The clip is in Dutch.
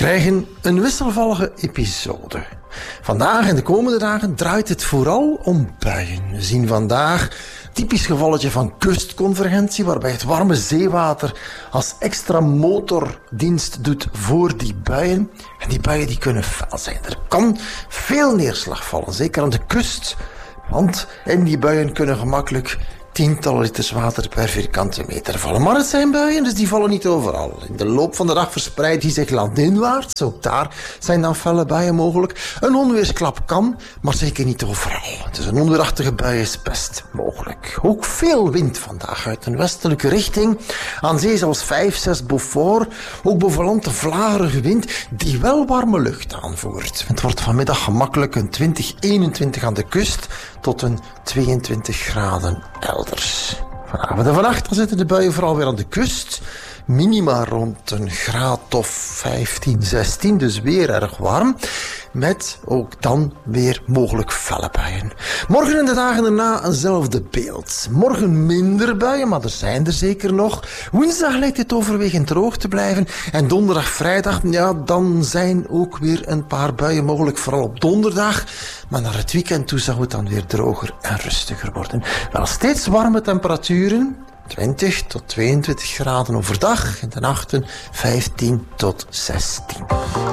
krijgen een wisselvallige episode. Vandaag en de komende dagen draait het vooral om buien. We zien vandaag typisch gevalletje van kustconvergentie, waarbij het warme zeewater als extra motordienst doet voor die buien. En die buien die kunnen fel zijn. Er kan veel neerslag vallen, zeker aan de kust. Want in die buien kunnen gemakkelijk tientallen liters water per vierkante meter vallen. Maar het zijn buien, dus die vallen niet overal. In de loop van de dag verspreidt die zich landinwaarts. Ook daar zijn dan felle buien mogelijk. Een onweersklap kan, maar zeker niet overal. Dus een onweerachtige bui is best mogelijk. Ook veel wind vandaag uit een westelijke richting. Aan zee zelfs 5, 6 Beaufort. Ook boven land de vlagerige wind die wel warme lucht aanvoert. Het wordt vanmiddag gemakkelijk een 20, 21 aan de kust tot een 22 graden elders. Vanavond en vannacht zitten de buien vooral weer aan de kust. Minima rond een graad of 15, 16, dus weer erg warm. Met ook dan weer mogelijk felle buien. Morgen en de dagen daarna eenzelfde beeld. Morgen minder buien, maar er zijn er zeker nog. Woensdag lijkt het overwegend droog te blijven. En donderdag, vrijdag, ja, dan zijn ook weer een paar buien mogelijk. Vooral op donderdag. Maar naar het weekend toe zou het dan weer droger en rustiger worden. Wel steeds warme temperaturen. 20 tot 22 graden overdag. In de nachten 15 tot 16.